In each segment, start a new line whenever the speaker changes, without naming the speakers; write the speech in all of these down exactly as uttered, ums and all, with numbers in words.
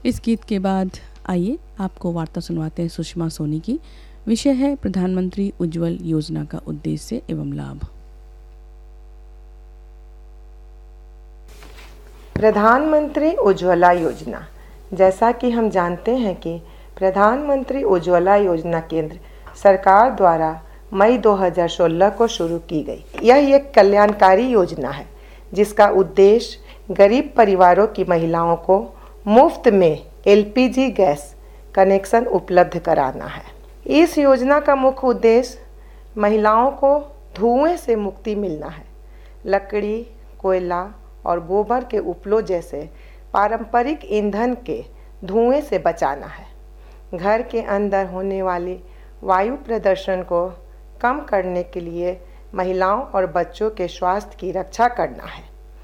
इस गीत के बाद आइए आपको वार्ता सुनवाते हैं सुषमा सोनी की। विषय है प्रधानमंत्री उज्ज्वल योजना का उद्देश्य एवं लाभ।
प्रधानमंत्री उज्ज्वला योजना, जैसा कि हम जानते हैं कि प्रधानमंत्री उज्ज्वला योजना केंद्र सरकार द्वारा मई दो हज़ार सोलह को शुरू की गई। यह एक कल्याणकारी योजना है जिसका उद्देश्य गरीब परिवारों की महिलाओं को मुफ्त में एलपीजी गैस कनेक्शन उपलब्ध कराना है। इस योजना का मुख्य उद्देश्य महिलाओं को धुएं से मुक्ति मिलना है। लकड़ी, कोयला और गोबर के उपलों जैसे पारंपरिक ईंधन के धुएं से बचाना है। घर के अंदर होने वाले वायु प्रदूषण को कम करने के लिए महिलाओं और बच्चों के स्वास्थ्य की रक्षा करना है।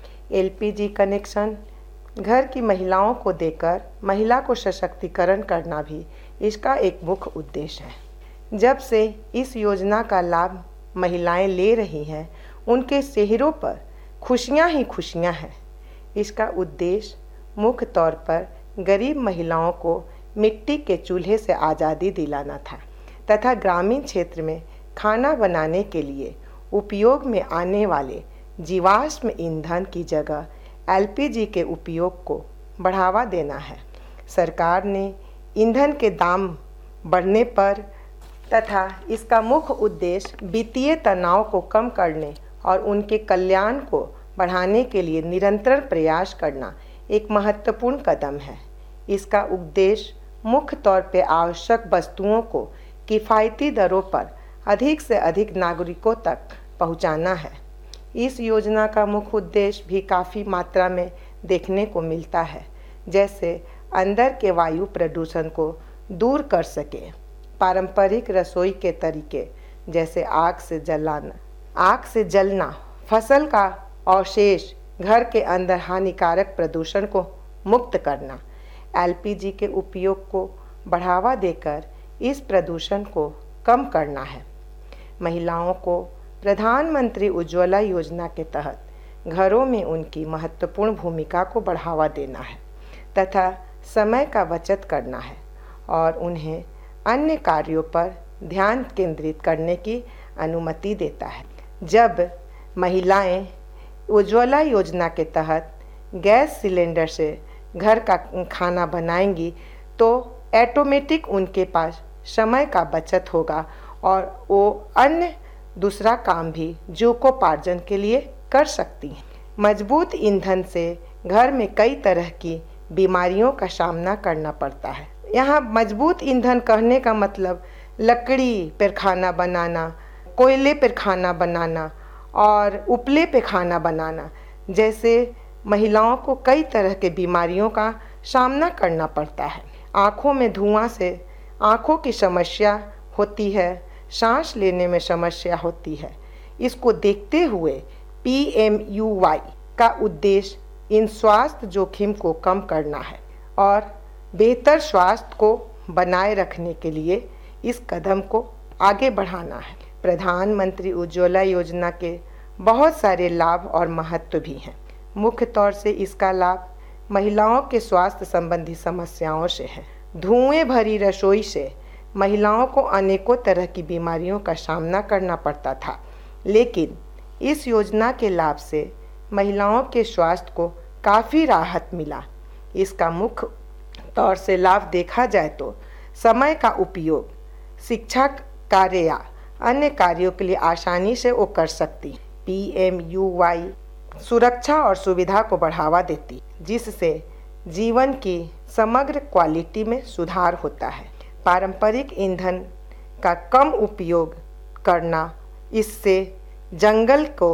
एलपीजी कनेक्शन घर की महिलाओं को देकर महिला को सशक्तिकरण करना भी इसका एक मुख्य उद्देश्य है। जब से इस योजना का लाभ महिलाएं ले रही हैं, उनके चेहरों पर खुशियां ही खुशियां हैं। इसका उद्देश्य मुख्य तौर पर गरीब महिलाओं को मिट्टी के चूल्हे से आज़ादी दिलाना था तथा ग्रामीण क्षेत्र में खाना बनाने के लिए उपयोग में आने वाले जीवाश्म ईंधन की जगह एलपीजी के उपयोग को बढ़ावा देना है। सरकार ने ईंधन के दाम बढ़ने पर तथा इसका मुख्य उद्देश्य वित्तीय तनाव को कम करने और उनके कल्याण को बढ़ाने के लिए निरंतर प्रयास करना एक महत्वपूर्ण कदम है। इसका उद्देश्य मुख्य तौर पर आवश्यक वस्तुओं को किफ़ायती दरों पर अधिक से अधिक नागरिकों तक पहुंचाना है। इस योजना का मुख्य उद्देश्य भी काफ़ी मात्रा में देखने को मिलता है, जैसे अंदर के वायु प्रदूषण को दूर कर सके, पारंपरिक रसोई के तरीके जैसे आग से जलाना आग से जलना, फसल का अवशेष, घर के अंदर हानिकारक प्रदूषण को मुक्त करना, एलपीजी के उपयोग को बढ़ावा देकर इस प्रदूषण को कम करना है। महिलाओं को प्रधानमंत्री उज्ज्वला योजना के तहत घरों में उनकी महत्वपूर्ण भूमिका को बढ़ावा देना है तथा समय का बचत करना है और उन्हें अन्य कार्यों पर ध्यान केंद्रित करने की अनुमति देता है। जब महिलाएं उज्ज्वला योजना के तहत गैस सिलेंडर से घर का खाना बनाएंगी तो ऑटोमेटिक उनके पास समय का बचत होगा और वो अन्य दूसरा काम भी जीविकोपार्जन के लिए कर सकती हैं। मजबूत ईंधन से घर में कई तरह की बीमारियों का सामना करना पड़ता है। यहाँ मजबूत ईंधन कहने का मतलब लकड़ी पर खाना बनाना, कोयले पर खाना बनाना और उपले पे खाना बनाना जैसे महिलाओं को कई तरह के बीमारियों का सामना करना पड़ता है। आँखों में धुआं से आँखों की समस्या होती है, सांस लेने में समस्या होती है। इसको देखते हुए पी एम यू वाई का उद्देश्य इन स्वास्थ्य जोखिम को कम करना है और बेहतर स्वास्थ्य को बनाए रखने के लिए इस कदम को आगे बढ़ाना है। प्रधानमंत्री उज्ज्वला योजना के बहुत सारे लाभ और महत्व भी हैं। मुख्य तौर से इसका लाभ महिलाओं के स्वास्थ्य संबंधी समस्याओं से है। धुएं भरी रसोई से महिलाओं को अनेकों तरह की बीमारियों का सामना करना पड़ता था, लेकिन इस योजना के लाभ से महिलाओं के स्वास्थ्य को काफ़ी राहत मिला। इसका मुख्य तौर से लाभ देखा जाए तो समय का उपयोग शिक्षा कार्य या अन्य कार्यों के लिए आसानी से वो कर सकती। पी एम यू वाई सुरक्षा और सुविधा को बढ़ावा देती, जिससे जीवन की समग्र क्वालिटी में सुधार होता है। पारंपरिक ईंधन का कम उपयोग करना इससे जंगल को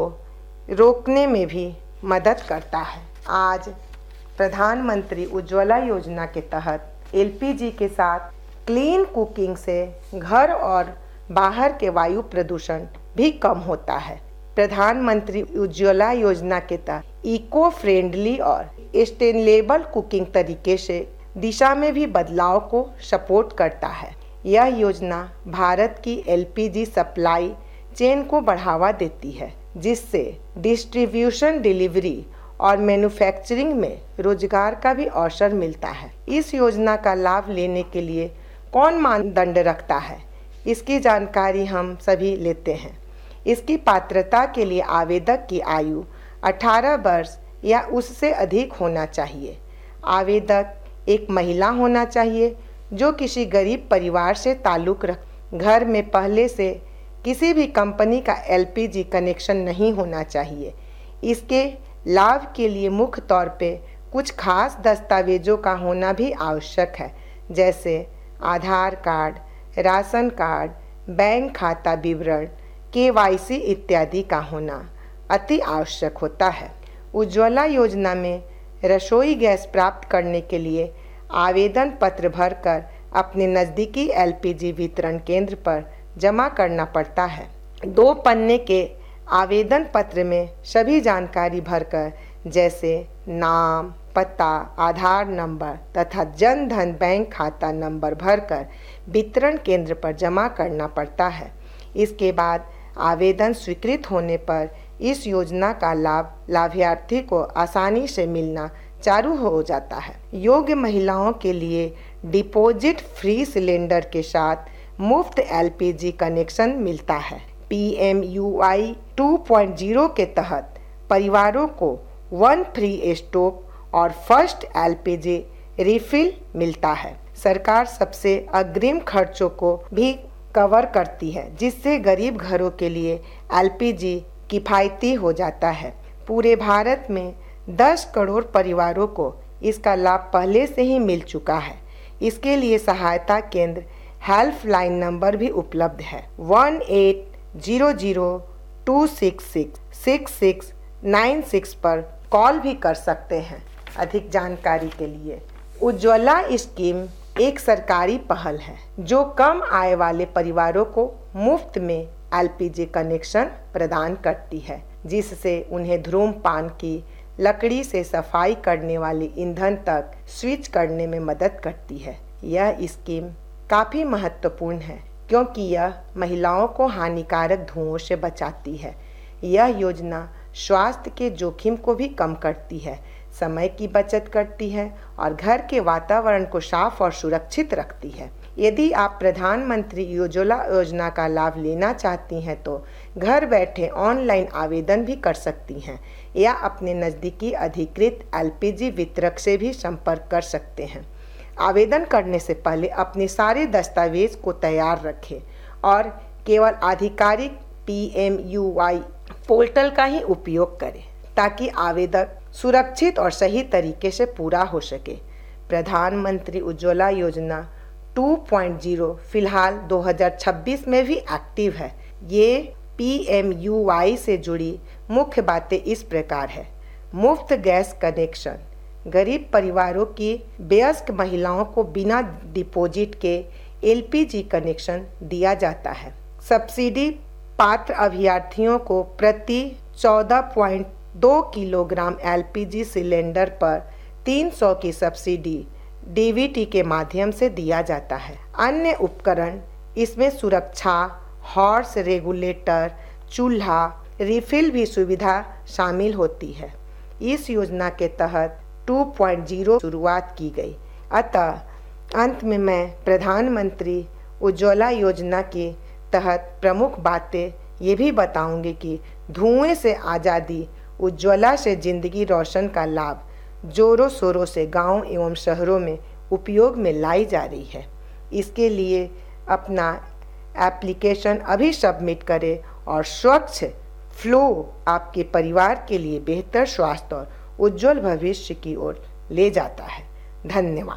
रोकने में भी मदद करता है। आज प्रधानमंत्री उज्ज्वला योजना के तहत एलपीजी के साथ क्लीन कुकिंग से घर और बाहर के वायु प्रदूषण भी कम होता है। प्रधानमंत्री उज्ज्वला योजना के तहत इको फ्रेंडली और सस्टेनेबल कुकिंग तरीके से दिशा में भी बदलाव को सपोर्ट करता है। यह योजना भारत की एलपीजी सप्लाई चेन को बढ़ावा देती है, जिससे डिस्ट्रीब्यूशन, डिलीवरी और मैन्युफैक्चरिंग में रोजगार का भी अवसर मिलता है। इस योजना का लाभ लेने के लिए कौन मानदंड रखता है, इसकी जानकारी हम सभी लेते हैं। इसकी पात्रता के लिए आवेदक की आयु अठारह वर्ष या उससे अधिक होना चाहिए। आवेदक एक महिला होना चाहिए जो किसी गरीब परिवार से ताल्लुक़ रख घर में पहले से किसी भी कंपनी का एलपीजी कनेक्शन नहीं होना चाहिए। इसके लाभ के लिए मुख्य तौर पे कुछ खास दस्तावेजों का होना भी आवश्यक है, जैसे आधार कार्ड, राशन कार्ड, बैंक खाता विवरण, केवाईसी इत्यादि का होना अति आवश्यक होता है। उज्ज्वला योजना में रसोई गैस प्राप्त करने के लिए आवेदन पत्र भरकर अपने नज़दीकी एलपीजी वितरण केंद्र पर जमा करना पड़ता है। दो पन्ने के आवेदन पत्र में सभी जानकारी भरकर, जैसे नाम, पता, आधार नंबर तथा जन धन बैंक खाता नंबर भरकर वितरण केंद्र पर जमा करना पड़ता है। इसके बाद आवेदन स्वीकृत होने पर इस योजना का लाभ लाभार्थी को आसानी से मिलना चालू हो जाता है। योग्य महिलाओं के लिए डिपॉजिट फ्री सिलेंडर के साथ मुफ्त एलपीजी कनेक्शन मिलता है। पीएमयूवाई टू पॉइंट ज़ीरो के तहत परिवारों को वन फ्री स्टोव और फर्स्ट एलपीजी रिफिल मिलता है। सरकार सबसे अग्रिम खर्चों को भी कवर करती है, जिससे गरीब घरों के लिए एलपीजी किफ़ायती हो जाता है। पूरे भारत में दस करोड़ परिवारों को इसका लाभ पहले से ही मिल चुका है। इसके लिए सहायता केंद्र हेल्पलाइन नंबर भी उपलब्ध है। One eight zero zero two six six six six nine six पर कॉल भी कर सकते हैं। अधिक जानकारी के लिए उज्ज्वला स्कीम एक सरकारी पहल है जो कम आय वाले परिवारों को मुफ्त में एलपीजी कनेक्शन प्रदान करती है, जिससे उन्हें धूम्रपान की लकड़ी से सफाई करने वाले ईंधन तक स्विच करने में मदद करती है। यह स्कीम काफ़ी महत्वपूर्ण है क्योंकि यह महिलाओं को हानिकारक धुओं से बचाती है। यह योजना स्वास्थ्य के जोखिम को भी कम करती है, समय की बचत करती है और घर के वातावरण को साफ और सुरक्षित रखती है। यदि आप प्रधानमंत्री उज्ज्वला योजना का लाभ लेना चाहती हैं तो घर बैठे ऑनलाइन आवेदन भी कर सकती हैं या अपने नज़दीकी अधिकृत एलपीजी वितरक से भी संपर्क कर सकते हैं। आवेदन करने से पहले अपने सारे दस्तावेज को तैयार रखें और केवल आधिकारिक पीएमयूवाई पोर्टल का ही उपयोग करें ताकि आवेदन सुरक्षित और सही तरीके से पूरा हो सके। प्रधानमंत्री उज्ज्वला योजना टू पॉइंट ज़ीरो फिलहाल दो हज़ार छब्बीस में भी एक्टिव है। ये पीएमयूवाई से जुड़ी मुख्य बातें इस प्रकार है। मुफ्त गैस कनेक्शन, गरीब परिवारों की वयस्क महिलाओं को बिना डिपॉजिट के एलपीजी कनेक्शन दिया जाता है। सब्सिडी पात्र अभ्यर्थियों को प्रति चौदह पॉइंट दो किलोग्राम एलपीजी सिलेंडर पर तीन सौ की सब्सिडी डीवीटी के माध्यम से दिया जाता है। अन्य उपकरण इसमें सुरक्षा, हॉर्स रेगुलेटर, चूल्हा, रिफिल भी सुविधा शामिल होती है। इस योजना के तहत टू पॉइंट ज़ीरो शुरुआत की गई। अतः अंत में मैं प्रधानमंत्री उज्ज्वला योजना के तहत प्रमुख बातें ये भी बताऊंगी कि धुएं से आज़ादी, उज्ज्वला से ज़िंदगी रोशन का लाभ जोरों शोरों से गांव एवं शहरों में उपयोग में लाई जा रही है। इसके लिए अपना एप्लीकेशन अभी सबमिट करें और स्वच्छ फ्लो आपके परिवार के लिए बेहतर स्वास्थ्य और उज्जवल भविष्य की ओर ले जाता है। धन्यवाद।